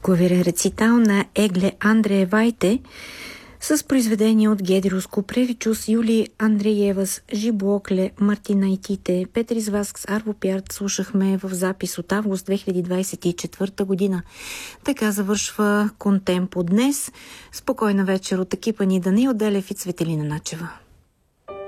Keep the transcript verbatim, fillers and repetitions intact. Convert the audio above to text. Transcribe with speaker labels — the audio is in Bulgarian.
Speaker 1: Клавирен рецитал на Егле Андреевайте с произведения от Гедирос Купревичус, Юли Андреевас, Жиблокле, Мартинайтите, Петрис Васкс, Арво Пярт слушахме в запис от август две хиляди двадесет и четвърта година. Така завършва Контемпо днес. Спокойна вечер от екипа ни Даниил Делев и Цветелина Начева.